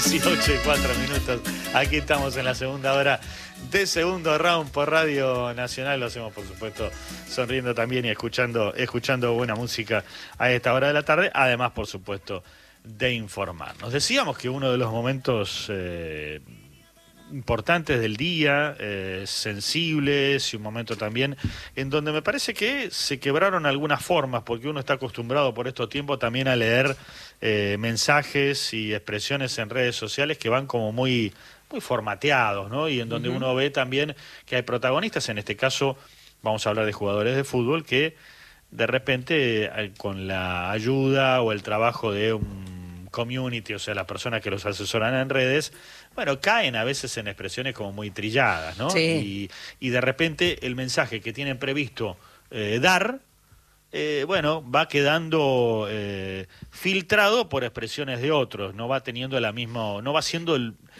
18 y 4 minutos. Aquí estamos en la segunda hora de Segundo Round por Radio Nacional. Lo hacemos, por supuesto, sonriendo también y escuchando buena música a esta hora de la tarde. Además, por supuesto, de informarnos. Decíamos que uno de los momentos importantes del día, sensibles, y un momento también en donde me parece que se quebraron algunas formas, porque uno está acostumbrado por estos tiempos también a leer mensajes y expresiones en redes sociales que van como muy formateados, ¿no? Y en donde uno ve también que hay protagonistas, en este caso vamos a hablar de jugadores de fútbol que de repente con la ayuda o el trabajo de un community, o sea, las personas que los asesoran en redes, bueno, caen a veces en expresiones como muy trilladas, ¿no? Sí. Y de repente el mensaje que tienen previsto dar, bueno, va quedando filtrado por expresiones de otros, no va teniendo no va siendo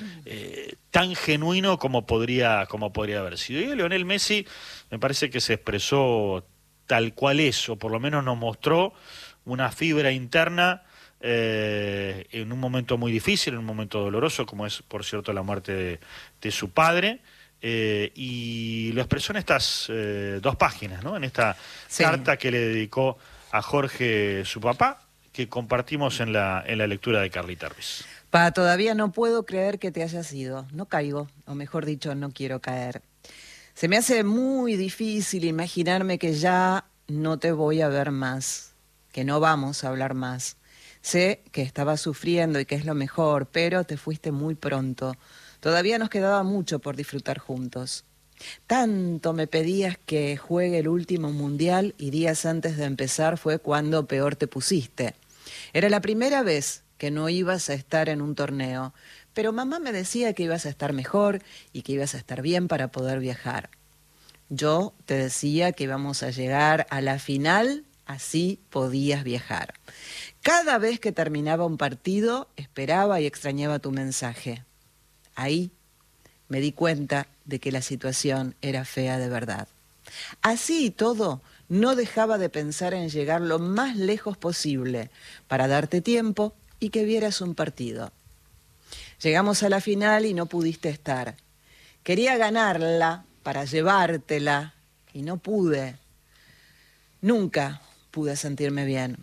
tan genuino como podría haber sido. Y Lionel Messi me parece que se expresó tal cual es, o por lo menos nos mostró una fibra interna en un momento muy difícil, en un momento doloroso, como es, por cierto, la muerte de su padre, y lo expresó en estas 2 páginas, ¿no? En esta carta que le dedicó a Jorge, su papá, que compartimos en la lectura de Carlita Ruiz. Pa, todavía no puedo creer que te hayas ido. No caigo, o mejor dicho, no quiero caer. Se me hace muy difícil imaginarme que ya no te voy a ver más, que no vamos a hablar más. Sé que estabas sufriendo y que es lo mejor, pero te fuiste muy pronto. Todavía nos quedaba mucho por disfrutar juntos. Tanto me pedías que juegue el último mundial y días antes de empezar fue cuando peor te pusiste. Era la primera vez que no ibas a estar en un torneo, pero mamá me decía que ibas a estar mejor y que ibas a estar bien para poder viajar. Yo te decía que íbamos a llegar a la final, así podías viajar. Cada vez que terminaba un partido, esperaba y extrañaba tu mensaje. Ahí me di cuenta de que la situación era fea de verdad. Así y todo, no dejaba de pensar en llegar lo más lejos posible para darte tiempo y que vieras un partido. Llegamos a la final y no pudiste estar. Quería ganarla para llevártela y no pude. Nunca pude sentirme bien.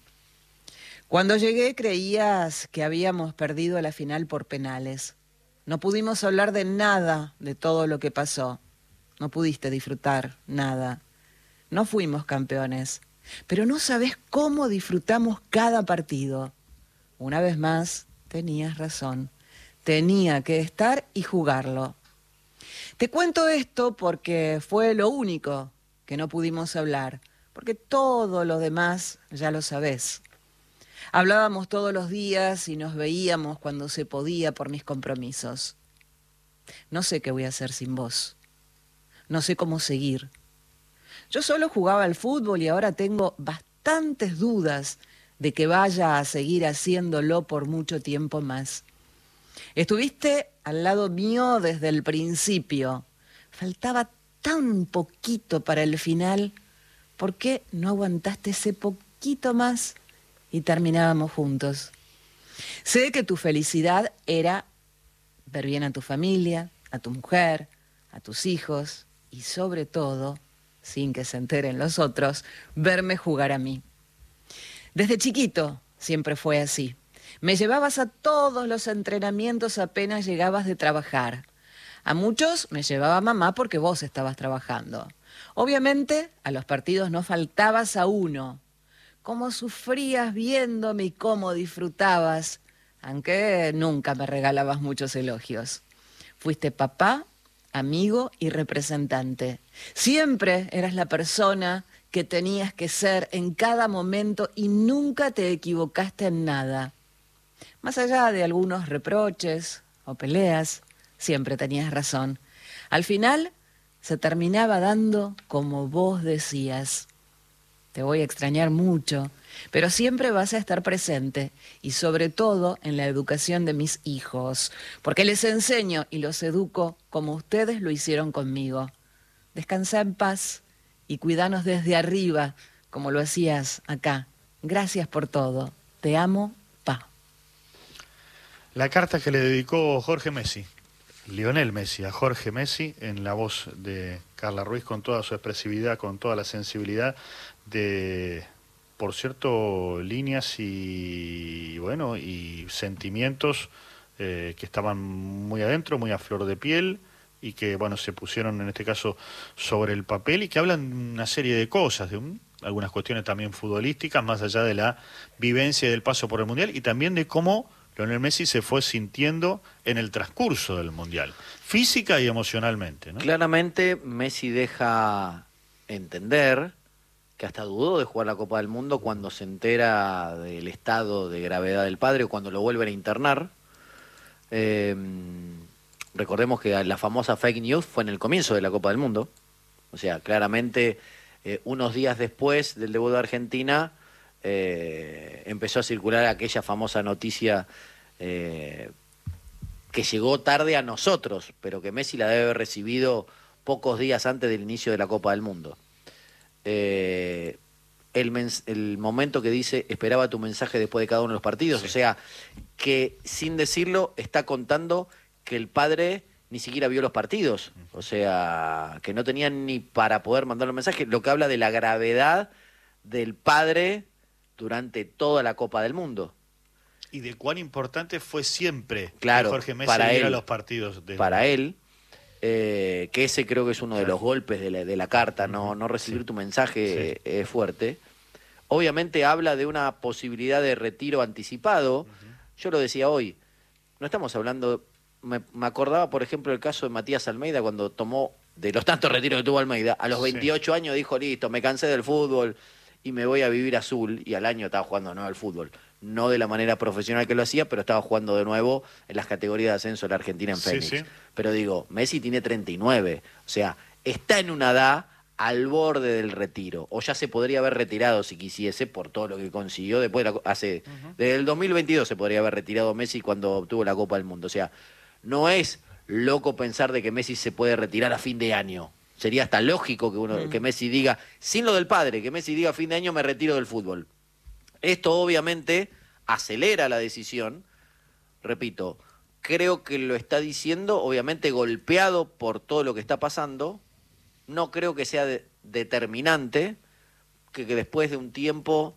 Cuando llegué creías que habíamos perdido la final por penales. No pudimos hablar de nada de todo lo que pasó. No pudiste disfrutar nada. No fuimos campeones, pero no sabés cómo disfrutamos cada partido. Una vez más, tenías razón. Tenía que estar y jugarlo. Te cuento esto porque fue lo único que no pudimos hablar, porque todo lo demás ya lo sabés. Hablábamos todos los días y nos veíamos cuando se podía por mis compromisos. No sé qué voy a hacer sin vos. No sé cómo seguir. Yo solo jugaba al fútbol y ahora tengo bastantes dudas de que vaya a seguir haciéndolo por mucho tiempo más. Estuviste al lado mío desde el principio. Faltaba tan poquito para el final. ¿Por qué no aguantaste ese poquito más y terminábamos juntos? Sé que tu felicidad era ver bien a tu familia, a tu mujer, a tus hijos y sobre todo, sin que se enteren los otros, verme jugar a mí. Desde chiquito siempre fue así. Me llevabas a todos los entrenamientos apenas llegabas de trabajar. A muchos me llevaba mamá porque vos estabas trabajando. Obviamente, a los partidos no faltabas a uno. Cómo sufrías viéndome y cómo disfrutabas, aunque nunca me regalabas muchos elogios. Fuiste papá, amigo y representante. Siempre eras la persona que tenías que ser en cada momento y nunca te equivocaste en nada. Más allá de algunos reproches o peleas, siempre tenías razón. Al final, se terminaba dando como vos decías. Te voy a extrañar mucho, pero siempre vas a estar presente y sobre todo en la educación de mis hijos, porque les enseño y los educo como ustedes lo hicieron conmigo. Descansa en paz y cuidanos desde arriba, como lo hacías acá. Gracias por todo. Te amo, Pa. La carta que le dedicó Jorge Messi, Lionel Messi, a Jorge Messi, en la voz de Carla Ruiz, con toda su expresividad, con toda la sensibilidad de, por cierto, líneas y, bueno, y sentimientos que estaban muy adentro, muy a flor de piel, y que, bueno, se pusieron en este caso sobre el papel y que hablan una serie de cosas, algunas cuestiones también futbolísticas, más allá de la vivencia y del paso por el Mundial, y también de cómo Lionel Messi se fue sintiendo en el transcurso del Mundial, física y emocionalmente, ¿no? Claramente Messi deja entender que hasta dudó de jugar la Copa del Mundo cuando se entera del estado de gravedad del padre o cuando lo vuelven a internar. Recordemos que la famosa fake news fue en el comienzo de la Copa del Mundo. O sea, claramente unos días después del debut de Argentina empezó a circular aquella famosa noticia que llegó tarde a nosotros, pero que Messi la debe haber recibido pocos días antes del inicio de la Copa del Mundo. El momento que dice esperaba tu mensaje después de cada uno de los partidos, sí. O sea, que sin decirlo está contando que el padre ni siquiera vio los partidos, o sea, que no tenían ni para poder mandar un mensaje, lo que habla de la gravedad del padre durante toda la Copa del Mundo. Y de cuán importante fue siempre claro, que Jorge Messi para viera él, los partidos. Para él, que ese creo que es uno de los golpes de la carta, no recibir tu mensaje es fuerte. Obviamente habla de una posibilidad de retiro anticipado. Yo lo decía hoy, no estamos hablando... Me acordaba, por ejemplo, el caso de Matías Almeida cuando tomó, de los tantos retiros que tuvo Almeida, a los 28 años dijo, listo, me cansé del fútbol y me voy a vivir azul, y al año estaba jugando de nuevo al fútbol. No de la manera profesional que lo hacía, pero estaba jugando de nuevo en las categorías de ascenso de la Argentina en Fénix. Sí. Pero digo, Messi tiene 39, o sea, está en una edad al borde del retiro, o ya se podría haber retirado si quisiese por todo lo que consiguió después desde el 2022 se podría haber retirado Messi cuando obtuvo la Copa del Mundo. O sea, no es loco pensar de que Messi se puede retirar a fin de año. Sería hasta lógico que Messi diga, sin lo del padre, que Messi diga a fin de año me retiro del fútbol. Esto obviamente acelera la decisión. Repito, creo que lo está diciendo, obviamente golpeado por todo lo que está pasando. No creo que sea determinante que después de un tiempo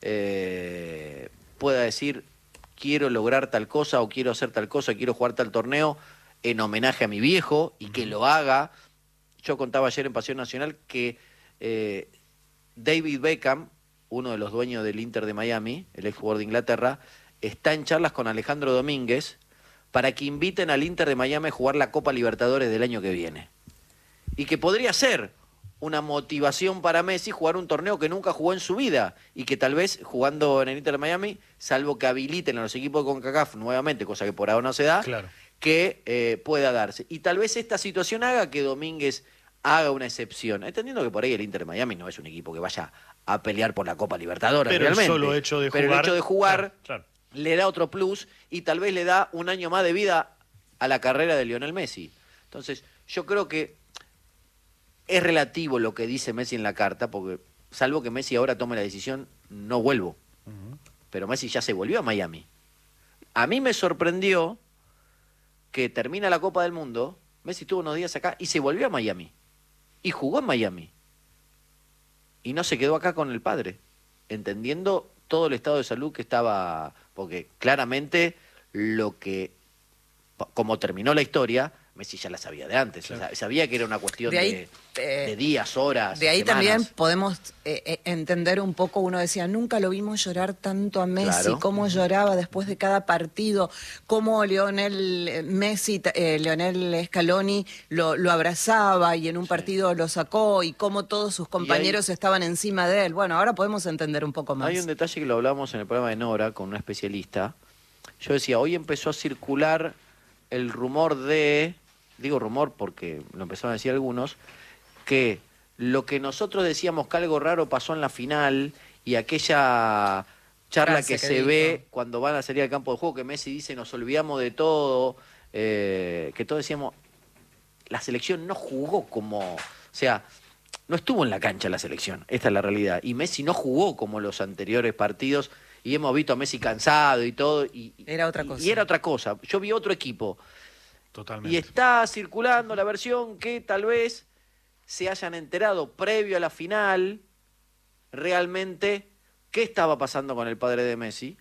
pueda decir quiero lograr tal cosa o quiero hacer tal cosa, quiero jugar tal torneo en homenaje a mi viejo y que lo haga. Yo contaba ayer en Pasión Nacional que David Beckham, uno de los dueños del Inter de Miami, el exjugador de Inglaterra, está en charlas con Alejandro Domínguez para que inviten al Inter de Miami a jugar la Copa Libertadores del año que viene. Y que podría ser una motivación para Messi jugar un torneo que nunca jugó en su vida y que tal vez jugando en el Inter de Miami, salvo que habiliten a los equipos de CONCACAF nuevamente, cosa que por ahora no se da, claro, que pueda darse. Y tal vez esta situación haga que Domínguez haga una excepción, entendiendo que por ahí el Inter de Miami no es un equipo que vaya a pelear por la Copa Libertadores, pero realmente. El hecho de jugar claro. Le da otro plus y tal vez le da un año más de vida a la carrera de Lionel Messi. Entonces, yo creo que es relativo lo que dice Messi en la carta, porque salvo que Messi ahora tome la decisión, no vuelvo. Pero Messi ya se volvió a Miami. A mí me sorprendió que termina la Copa del Mundo, Messi estuvo unos días acá y se volvió a Miami. Y jugó en Miami. Y no se quedó acá con el padre, entendiendo todo el estado de salud que estaba, porque claramente como terminó la historia, Messi ya la sabía de antes, claro. Sabía que era una cuestión de días, horas, de ahí semanas. También podemos entender un poco, uno decía, nunca lo vimos llorar tanto a Messi, claro. Cómo lloraba después de cada partido, cómo Lionel Scaloni lo abrazaba y en un partido lo sacó y cómo todos sus compañeros estaban encima de él. Bueno, ahora podemos entender un poco más. Hay un detalle que lo hablamos en el programa de Nora con una especialista. Yo decía, hoy empezó a circular el rumor digo rumor porque lo empezaron a decir algunos, que lo que nosotros decíamos que algo raro pasó en la final y aquella charla que se ve cuando van a salir al campo de juego, que Messi dice nos olvidamos de todo, que todos decíamos, la selección no jugó como, o sea, no estuvo en la cancha la selección, esta es la realidad, y Messi no jugó como los anteriores partidos y hemos visto a Messi cansado y todo. Era otra cosa. Y era otra cosa. Yo vi otro equipo. Totalmente. Y está circulando la versión que tal vez se hayan enterado previo a la final realmente qué estaba pasando con el padre de Messi.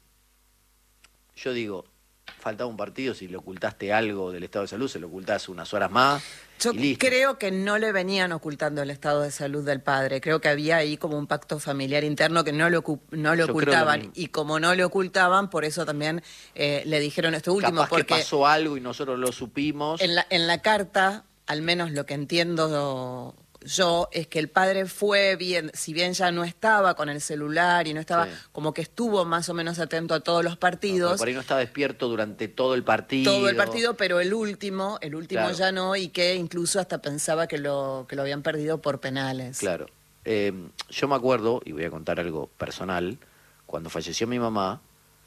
Yo digo, faltaba un partido, si le ocultaste algo del estado de salud, se lo ocultás unas horas más. Yo y listo. creo que no le venían ocultando el estado de salud del padre. Creo que había ahí como un pacto familiar interno que no lo ocultaban. Y como no le ocultaban, por eso también le dijeron esto último. Capaz porque que pasó algo y nosotros lo supimos. En la carta, al menos lo que entiendo yo, es que el padre fue bien, si bien ya no estaba con el celular y no estaba, Sí. como que estuvo más o menos atento a todos los partidos. No, por ahí no estaba despierto durante todo el partido. Todo el partido, pero el último Claro. ya no, y que incluso hasta pensaba que lo habían perdido por penales. Claro. Yo me acuerdo, y voy a contar algo personal, cuando falleció mi mamá,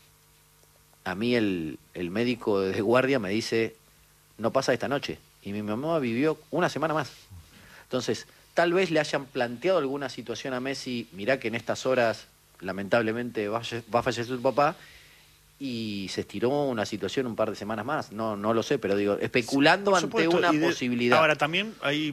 a mí el médico de guardia me dice, no pasa esta noche. Y mi mamá vivió una semana más. Entonces, tal vez le hayan planteado alguna situación a Messi, mirá que en estas horas, lamentablemente, va a fallecer tu papá, y se estiró una situación un par de semanas más. No lo sé, pero digo, especulando Por ante supuesto, una y posibilidad. Ahora, también hay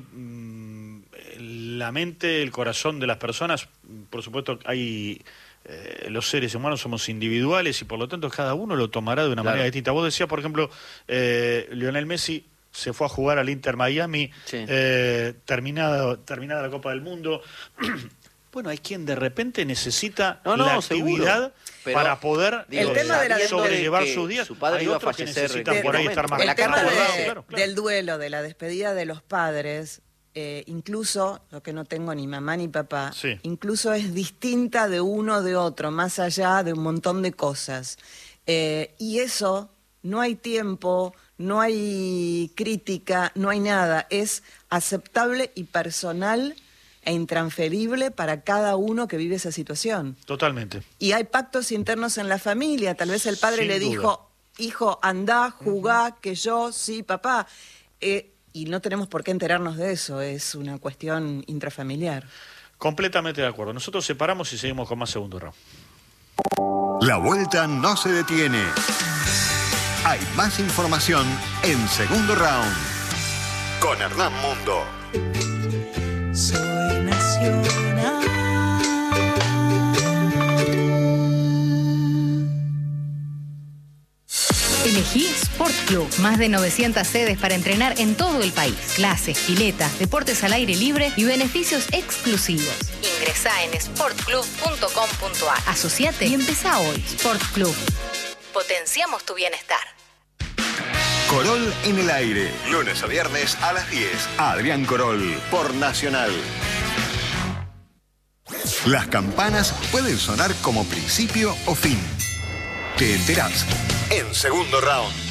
la mente, el corazón de las personas, por supuesto, hay... los seres humanos somos individuales y por lo tanto cada uno lo tomará de una Claro. manera distinta. Vos decías, por ejemplo, Lionel Messi se fue a jugar al Inter Miami, Sí. terminada la Copa del Mundo. Bueno, hay quien de repente necesita No, la seguro. actividad Pero, para poder el tema de la sobrellevar que sus días. su padre Hay iba a otros que fallecer necesitan en por ahí ese estar más momento. El tema resguardados, de- claro. del duelo, de la despedida de los padres, incluso, lo que no tengo ni mamá ni papá, Sí. incluso es distinta de uno de otro, más allá de un montón de cosas. Y eso, no hay tiempo, no hay crítica, no hay nada. Es aceptable y personal e intransferible para cada uno que vive esa situación. Totalmente. Y hay pactos internos en la familia. Tal vez el padre Sin le duda. dijo, hijo, andá, jugá, que yo, sí, papá. Y no tenemos por qué enterarnos de eso. Es una cuestión intrafamiliar. Completamente de acuerdo. Nosotros separamos y seguimos con más segundo round. La vuelta no se detiene. Hay más información en Segundo Round. Con Hernán Mundo. Soy nacional. Elegí Sport Club. Más de 900 sedes para entrenar en todo el país. Clases, piletas, deportes al aire libre y beneficios exclusivos. Ingresá en sportclub.com.ar. Asociate y empezá hoy. Sport Club. Potenciamos tu bienestar. Corol en el aire. Lunes a viernes a las 10. Adrián Corol por Nacional. Las campanas pueden sonar como principio o fin. Te enterás en Segundo Round.